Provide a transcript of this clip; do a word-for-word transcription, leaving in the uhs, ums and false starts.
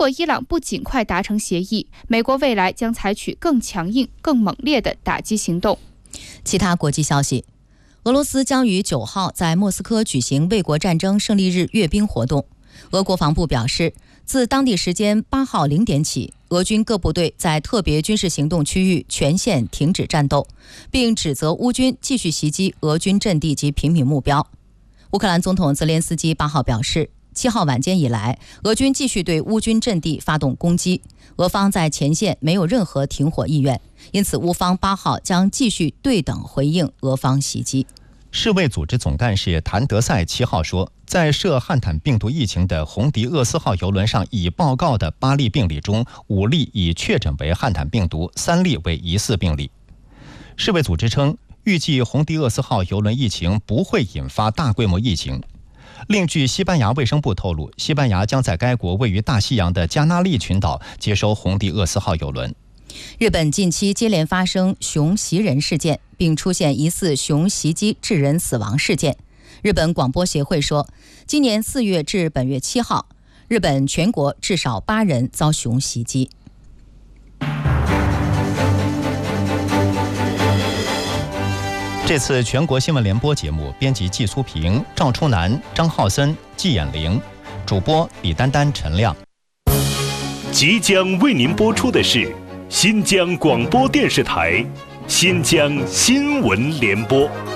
果伊朗不尽快达成协议，美国未来将采取更强硬、更猛烈的打击行动。 其他国际消息，俄罗斯将于九号在莫斯科举行卫国战争胜利日阅兵活动。俄国防部表示，自当地时间八号零点起，俄军各部队在特别军事行动区域全线停止战斗，并指责乌军继续袭击俄军阵地及平民目标。乌克兰总统泽连斯基八号表示，七号晚间以来，俄军继续对乌军阵地发动攻击，俄方在前线没有任何停火意愿，因此乌方八号将继续对等回应俄方袭击。 世卫组织总干事谭德赛七号说，在涉汉坦病毒疫情的红迪厄斯号邮轮上已报告的八例病例中，五例已确诊为汉坦病毒，三例为疑似病例。世卫组织称，预计红迪厄斯号邮轮疫情不会引发大规模疫情。另据西班牙卫生部透露，西班牙将在该国位于大西洋的加那利群岛接收红迪厄斯号邮轮。 日本近期接连发生熊袭人事件，并出现疑似熊袭击致人死亡事件。日本广播协会说，今年四月至本月七号，日本全国至少八人遭熊袭击。 这次全国新闻联播节目编辑季苏平、赵初南、张浩森、季衍玲，主播李丹丹、陈亮。 即将为您播出的是新疆广播电视台新疆新闻联播。